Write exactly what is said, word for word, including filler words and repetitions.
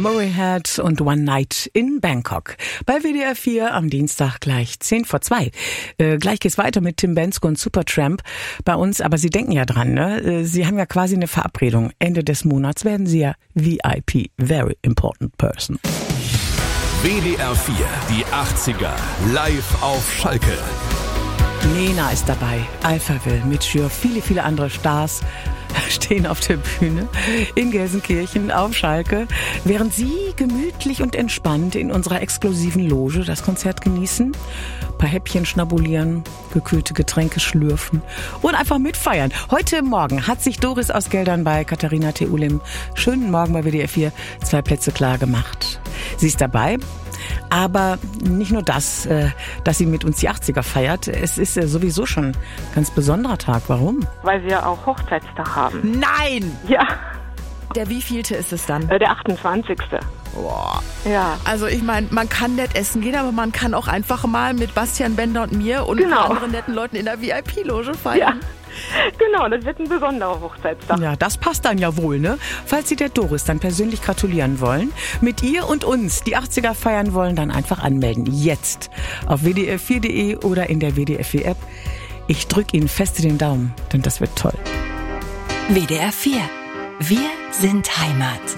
Memory Head und One Night in Bangkok. Bei W D R vier am Dienstag gleich zehn vor zwei. Äh, gleich geht's weiter mit Tim Bendzko und Supertramp bei uns. Aber Sie denken ja dran, ne? Sie haben ja quasi eine Verabredung. Ende des Monats werden Sie ja V I P, Very Important Person. W D R vier, die achtziger, live auf Schalke. Nena ist dabei, Alphaville, Mitschür, viele, viele andere Stars stehen auf der Bühne in Gelsenkirchen auf Schalke, während Sie gemütlich und entspannt in unserer exklusiven Loge das Konzert genießen, ein paar Häppchen schnabulieren, gekühlte Getränke schlürfen und einfach mitfeiern. Heute Morgen hat sich Doris aus Geldern bei Katharina Theolim schönen Morgen bei W D R vier zwei Plätze klar gemacht. Sie ist dabei. Aber nicht nur das, dass sie mit uns die achtziger feiert. Es ist sowieso schon ein ganz besonderer Tag. Warum? Weil wir ja auch Hochzeitstag haben. Nein! Ja. Der wievielte ist es dann? Der achtundzwanzigste Boah. Ja. Also ich meine, man kann nett essen gehen, aber man kann auch einfach mal mit Bastian Bender und mir und Genau. anderen netten Leuten in der V I P-Loge feiern. Ja. Genau, das wird ein besonderer Hochzeitstag. Ja, das passt dann ja wohl, ne? Falls Sie der Doris dann persönlich gratulieren wollen, mit ihr und uns die achtziger feiern wollen, dann einfach anmelden. Jetzt auf w d r vier punkt d e oder in der W D R vier App. Ich drücke Ihnen feste den Daumen, denn das wird toll. W D R vier. Wir sind Heimat.